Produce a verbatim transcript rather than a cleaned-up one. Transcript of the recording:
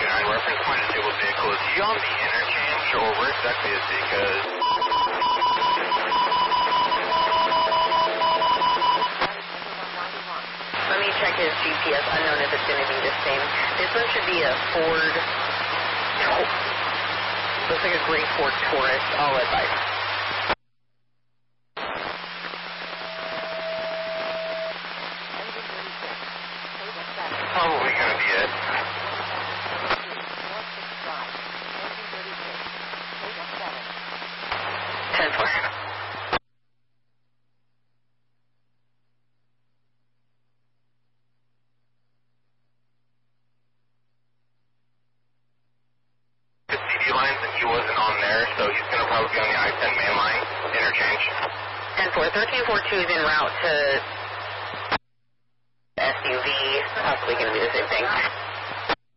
two nine, reference my disabled vehicle. Is he on the interchange, or where exactly is he? Because... Let me check his G P S, unknown if it's going to be the same. This one should be a Ford... Looks like a gray Ford Taurus, all advice. Probably going to be it. ten four. The C D lines, and he wasn't on there, so he's going to probably be on the I ten main line interchange. ten four. thirteen forty-two is en route to S U V, possibly going to be the same thing.